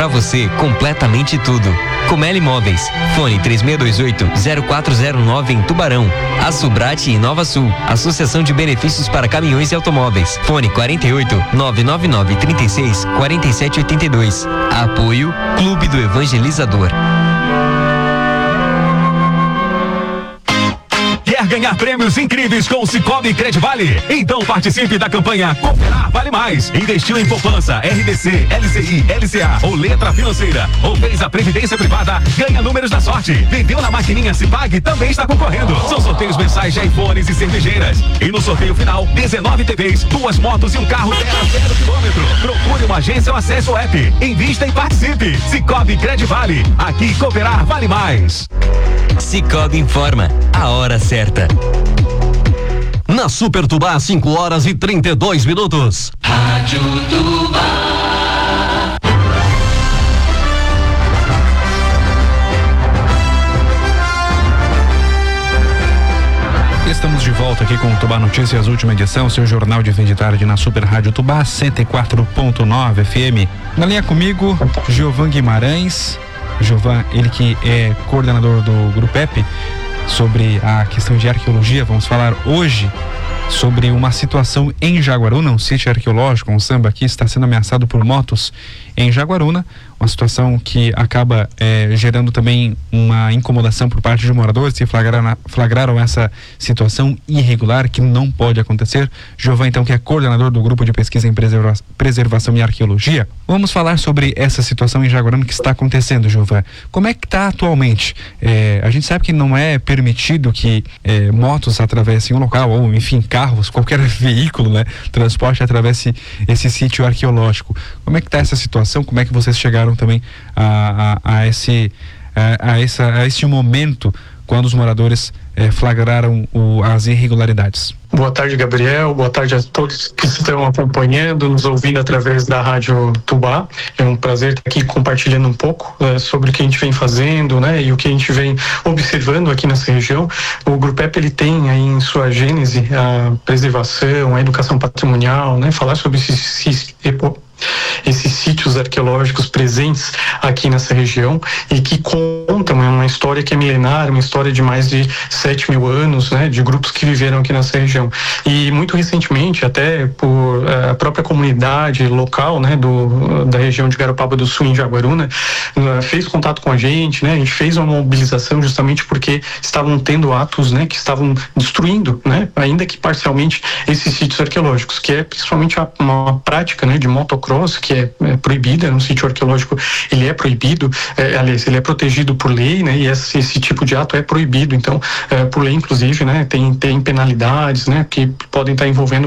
pra você completamente tudo. Comelli Imóveis, fone 3628-0409 em Tubarão. Açubrate e Nova Sul, Associação de Benefícios para Caminhões e Automóveis, fone 48-999-36-4782. Apoio Clube do Evangelizador. Quer ganhar prêmios incríveis com o Sicoob Credivale? Então participe da campanha Cooperar Vale Mais. Investiu em poupança, RDC, LCI, LCA ou letra financeira, ou fez a previdência privada, ganha números da sorte. Vendeu na maquininha Cipag, também está concorrendo. São sorteios mensais de iPhones e cervejeiras. E no sorteio final, 19 TVs, 2 motos e um carro 0 a 0 quilômetro. Procure uma agência ou acesse o app. Invista e participe. Sicoob Credivale. Aqui Cooperar Vale Mais. Sicoob informa a hora certa. Na Super Tubá, 5h32. Rádio Tubá. Estamos de volta aqui com o Tubá Notícias, última edição, seu jornal de fim de tarde na Super Rádio Tubá, 104.9 FM. Na linha comigo, Giovan Guimarães. Giovan, ele que é coordenador do Grupo EP, sobre a questão de arqueologia. Vamos falar hoje sobre uma situação em Jaguaruna, um sítio arqueológico, um samba que está sendo ameaçado por motos em Jaguaruna, uma situação que acaba gerando também uma incomodação por parte de moradores que flagraram essa situação irregular que não pode acontecer. Giovan, então, que é coordenador do Grupo de Pesquisa em Preservação e Arqueologia. Vamos falar sobre essa situação em Jaguaruna que está acontecendo, Giovan. Como é que está atualmente? A gente sabe que não é permitido que motos atravessem um local, ou enfim, carros, qualquer veículo, né, transporte atravesse esse sítio arqueológico. Como é que está essa situação? Como é que vocês chegaram também a esse momento quando os moradores flagraram as irregularidades? Boa tarde, Gabriel. Boa tarde a todos que estão acompanhando, nos ouvindo através da Rádio Tubá. É um prazer estar aqui compartilhando um pouco sobre o que a gente vem fazendo, né, e o que a gente vem observando aqui nessa região. O Grupo EP, ele tem aí em sua gênese a preservação, a educação patrimonial, né, falar sobre esses sítios arqueológicos presentes aqui nessa região e que contam uma história que é milenar, uma história de mais de 7.000 anos, né, de grupos que viveram aqui nessa região. E muito recentemente, até por a própria comunidade local, né, da região de Garopaba do Sul, em Jaguaruna, fez contato com a gente, né, a gente fez uma mobilização justamente porque estavam tendo atos, né, que estavam destruindo, né, ainda que parcialmente, esses sítios arqueológicos, que é principalmente uma prática, né, de motocross, que é proibida no sítio arqueológico. Ele é proibido, aliás, ele é protegido por lei, né, e esse tipo de ato é proibido. Então, por lei, inclusive, né, tem penalidades, né, que podem estar envolvendo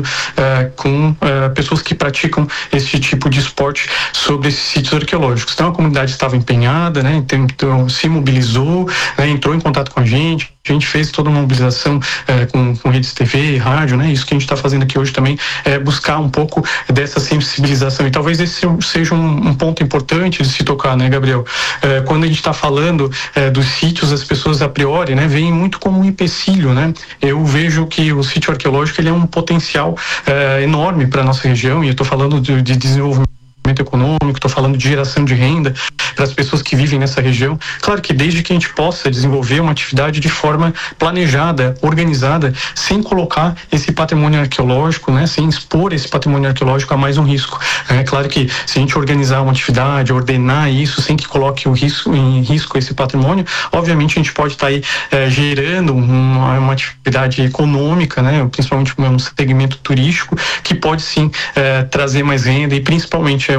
com pessoas que praticam esse tipo de esporte sobre esses sítios arqueológicos. Então, a comunidade estava empenhada, né, então se mobilizou, né, entrou em contato com a gente fez toda uma mobilização com redes TV, rádio, né? Isso que a gente está fazendo aqui hoje também é buscar um pouco dessa sensibilização. E talvez esse seja um ponto importante de se tocar, né, Gabriel? Quando a gente está falando dos sítios, as pessoas a priori, né, veem muito como um empecilho, né? Eu vejo que o sítio arqueológico, ele é um potencial enorme para a nossa região, e eu estou falando de desenvolvimento econômico, estou falando de geração de renda para as pessoas que vivem nessa região. Claro que desde que a gente possa desenvolver uma atividade de forma planejada, organizada, sem colocar esse patrimônio arqueológico, né, sem expor esse patrimônio arqueológico a mais um risco. É claro que se a gente organizar uma atividade, ordenar isso sem que coloque em risco esse patrimônio, obviamente a gente pode estar aí gerando uma atividade econômica, né, principalmente um segmento turístico, que pode sim trazer mais renda, e principalmente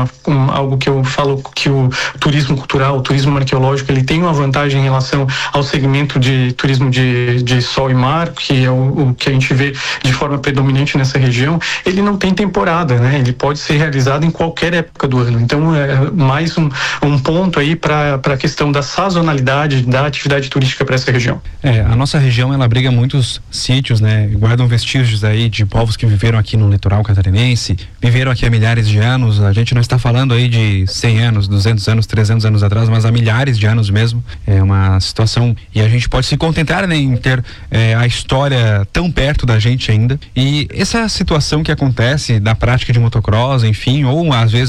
algo que eu falo que o turismo cultural, o turismo arqueológico, ele tem uma vantagem em relação ao segmento de turismo de sol e mar, que é o que a gente vê de forma predominante nessa região. Ele não tem temporada, né? Ele pode ser realizado em qualquer época do ano. Então, é mais um ponto aí para a questão da sazonalidade da atividade turística para essa região. A nossa região, ela abriga muitos sítios, né? Guardam vestígios aí de povos que viveram aqui no litoral catarinense, viveram aqui há milhares de anos. A gente não está falando aí de 100 anos, 200 anos, 300 anos atrás, mas há milhares de anos mesmo. É uma situação, e a gente pode se contentar, né, em ter a história tão perto da gente ainda. E essa situação que acontece da prática de motocross, enfim, ou às vezes